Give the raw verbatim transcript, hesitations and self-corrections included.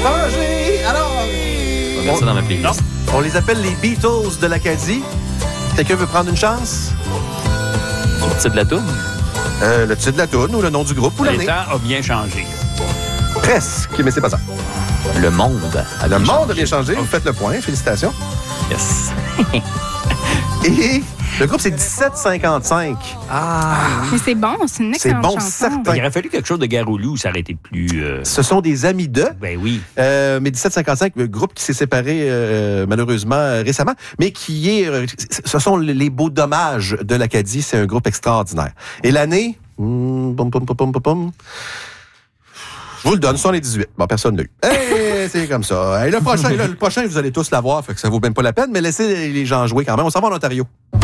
étrangers. Alors, On va mettre ça dans ma playlist. non, on les appelle les Beatles de l'Acadie. Quelqu'un veut prendre une chance? Le titre de la toune? Euh, le titre de la toune ou le nom du groupe ou Le l'année? temps a bien changé. Presque, mais c'est pas ça. Le monde. a Le bien monde a changé. bien changé. Vous faites le point. Félicitations. Yes. Et le groupe, c'est dix-sept cinquante-cinq. Mais c'est bon, c'est une C'est excellente bon, chanson. certain. Il aurait fallu quelque chose de Garoulou, ça aurait été plus... euh, Ce sont des amis d'eux. Ben oui. Euh, mais dix-sept cinquante-cinq, le groupe qui s'est séparé euh, malheureusement euh, récemment, mais qui est... euh, ce sont les beaux dommages de l'Acadie. C'est un groupe extraordinaire. Et l'année... hmm, pom, pom, pom, pom, pom, pom. Je vous le donne, soixante-dix-huit. Bon, personne n'a eu. Hey, c'est comme ça. Hey, le prochain, là, le prochain, vous allez tous l'avoir, fait que ça vaut même pas la peine, mais laissez les gens jouer quand même. On s'en va en Ontario.